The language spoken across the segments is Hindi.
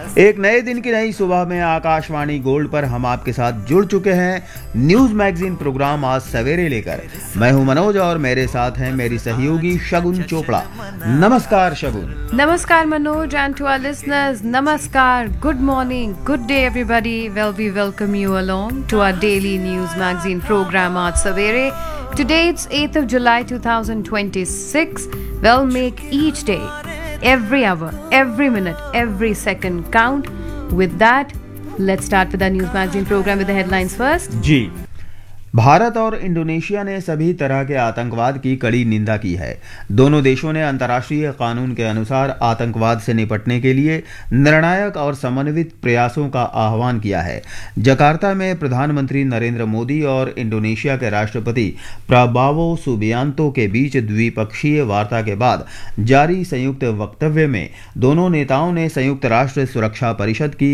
एक नए दिन की नई सुबह में आकाशवाणी गोल्ड पर हम आपके साथ जुड़ चुके हैं न्यूज मैगजीन प्रोग्राम आज सवेरे लेकर। मैं हूं मनोज और मेरे साथ हैं मेरी सहयोगी शगुन चोपड़ा। नमस्कार शगुन। Namaskar Manoj, and to our listeners, Namaskar, good morning, good day everybody. Well, we welcome you along to our daily news magazine program Aaj Savere. Today it's 8th of July 2026. Well, make each day, every hour, every minute, every second count. With that, let's start with our news magazine program with the headlines first. जी, भारत और इंडोनेशिया ने सभी तरह के आतंकवाद की कड़ी निंदा की है। दोनों देशों ने अंतर्राष्ट्रीय कानून के अनुसार आतंकवाद से निपटने के लिए निर्णायक और समन्वित प्रयासों का आह्वान किया है। जकार्ता में प्रधानमंत्री नरेंद्र मोदी और इंडोनेशिया के राष्ट्रपति प्रबावो सुबियांतो के बीच द्विपक्षीय वार्ता के बाद जारी संयुक्त वक्तव्य में दोनों नेताओं ने संयुक्त राष्ट्र सुरक्षा परिषद की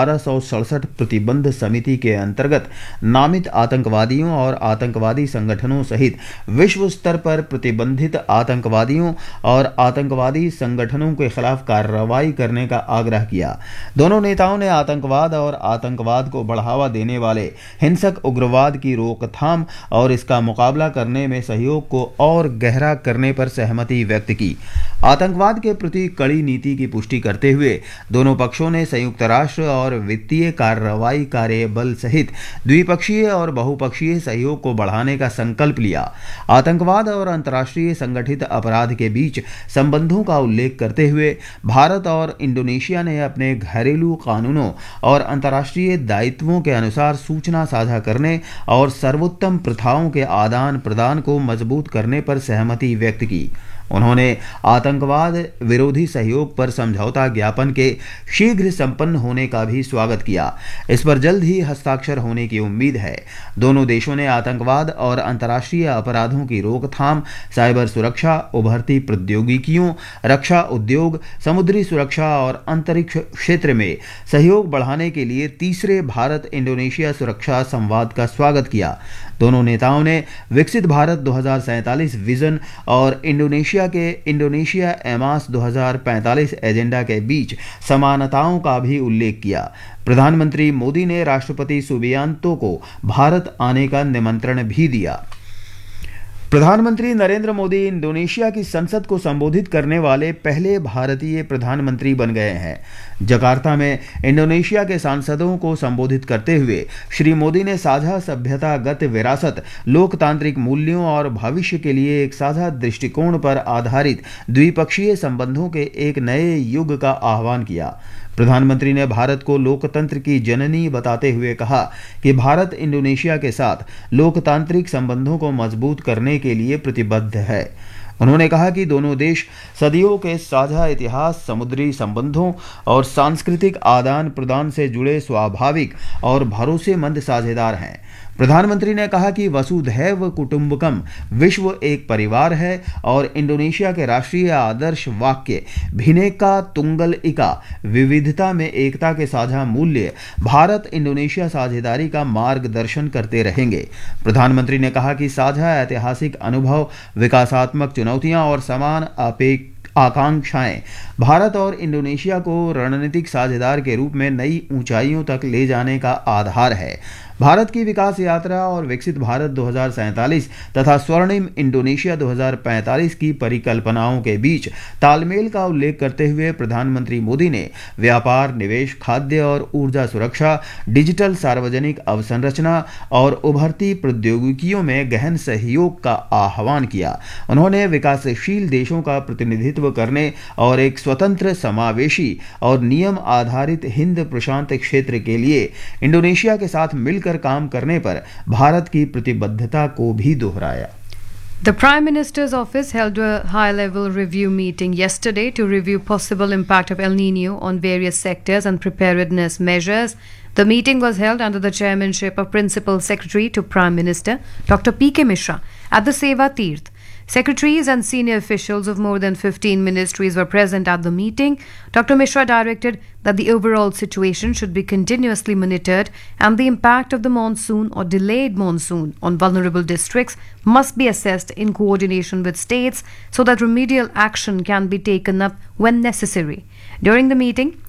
1267 प्रतिबंध समिति के अंतर्गत नामित आतंकवादियों और आतंकवादी संगठनों सहित विश्व स्तर पर प्रतिबंधित आतंकवादियों और आतंकवादी संगठनों के खिलाफ कार्रवाई करने का आग्रह किया। दोनों नेताओं ने आतंकवाद और आतंकवाद को बढ़ावा देने वाले हिंसक उग्रवाद की रोकथाम और इसका मुकाबला करने में सहयोग को और गहरा करने पर सहमति व्यक्त की। आतंकवाद के प्रति कड़ी नीति की पुष्टि करते हुए दोनों पक्षों ने संयुक्त राष्ट्र और वित्तीय कार्रवाई कार्यबल सहित द्विपक्षीय और बहुपक्षीय सहयोग को बढ़ाने का संकल्प लिया। आतंकवाद और अंतर्राष्ट्रीय संगठित अपराध के बीच संबंधों का उल्लेख करते हुए भारत और इंडोनेशिया ने अपने घरेलू कानूनों और अंतर्राष्ट्रीय दायित्वों के अनुसार सूचना साझा करने और सर्वोत्तम प्रथाओं के आदान प्रदान को मजबूत करने पर सहमति व्यक्त की। उन्होंने आतंकवाद विरोधी सहयोग पर समझौता ज्ञापन के शीघ्र संपन्न होने का भी स्वागत किया। इस पर जल्द ही हस्ताक्षर होने की उम्मीद है। दोनों देशों ने आतंकवाद और अंतर्राष्ट्रीय अपराधों की रोकथाम, साइबर सुरक्षा, उभरती प्रौद्योगिकियों, रक्षा उद्योग, समुद्री सुरक्षा और अंतरिक्ष क्षेत्र में सहयोग बढ़ाने के लिए तीसरे भारत इंडोनेशिया सुरक्षा संवाद का स्वागत किया। दोनों नेताओं ने विकसित भारत 2047 विजन और इंडोनेशिया एमास 2045 एजेंडा के बीच समानताओं का भी उल्लेख किया। प्रधानमंत्री मोदी ने राष्ट्रपति सुबियांतो को भारत आने का निमंत्रण भी दिया। प्रधानमंत्री नरेंद्र मोदी इंडोनेशिया की संसद को संबोधित करने वाले पहले भारतीय प्रधानमंत्री बन गए हैं। जकार्ता में इंडोनेशिया के सांसदों को संबोधित करते हुए श्री मोदी ने साझा सभ्यतागत विरासत, लोकतांत्रिक मूल्यों और भविष्य के लिए एक साझा दृष्टिकोण पर आधारित द्विपक्षीय संबंधों के एक नए युग का आह्वान किया। प्रधानमंत्री ने भारत को लोकतंत्र की जननी बताते हुए कहा कि भारत इंडोनेशिया के साथ लोकतांत्रिक संबंधों को मजबूत करने के लिए प्रतिबद्ध है। उन्होंने कहा कि दोनों देश सदियों के साझा इतिहास, समुद्री संबंधों और सांस्कृतिक आदान प्रदान से जुड़े स्वाभाविक और भरोसेमंद साझेदार हैं। प्रधानमंत्री ने कहा कि वसुधैव कुटुंबकम विश्व एक परिवार है और इंडोनेशिया के राष्ट्रीय आदर्श वाक्य भिन्नेका तुंगल इका विविधता में एकता के साझा मूल्य भारत इंडोनेशिया साझेदारी का मार्गदर्शन करते रहेंगे। प्रधानमंत्री ने कहा कि साझा ऐतिहासिक अनुभव, विकासात्मक चुनौतियां और समान आकांक्षाएं भारत और इंडोनेशिया को रणनीतिक साझेदार के रूप में नई ऊंचाइयों तक ले जाने का आधार है। भारत की विकास यात्रा और विकसित भारत 2047 तथा स्वर्णिम इंडोनेशिया 2045 की परिकल्पनाओं के बीच तालमेल का उल्लेख करते हुए प्रधानमंत्री मोदी ने व्यापार, निवेश, खाद्य और ऊर्जा सुरक्षा, डिजिटल सार्वजनिक अवसंरचना और उभरती प्रौद्योगिकियों में गहन सहयोग का आह्वान किया। उन्होंने विकासशील देशों का प्रतिनिधित्व करने और एक स्वतंत्र, समावेशी और नियम आधारित हिंद प्रशांत क्षेत्र के लिए इंडोनेशिया के साथ मिलकर काम करने पर भारत की प्रतिबद्धता को भी दोहराया। The Prime Minister's office held a high-level review meeting yesterday to review possible impact of El Nino on various sectors and preparedness measures. The meeting was held under the chairmanship of Principal Secretary to Prime Minister Dr. P.K. Mishra at the Seva Tirth. Secretaries and senior officials of more than 15 ministries were present at the meeting. Dr. Mishra directed that the overall situation should be continuously monitored and the impact of the monsoon or delayed monsoon on vulnerable districts must be assessed in coordination with states so that remedial action can be taken up when necessary. During the meeting,